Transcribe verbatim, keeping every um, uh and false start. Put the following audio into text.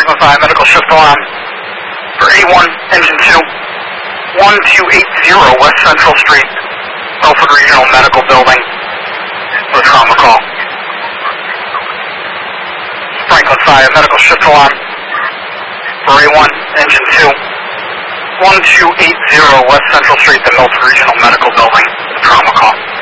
Franklin five, medical shift alarm for A one, engine two, one two eight zero West Central Street, Milford Regional Medical Building, with a trauma call. Franklin five, medical shift alarm for A one, engine two, one two eight zero West Central Street, the Milford Regional Medical Building, with a trauma call.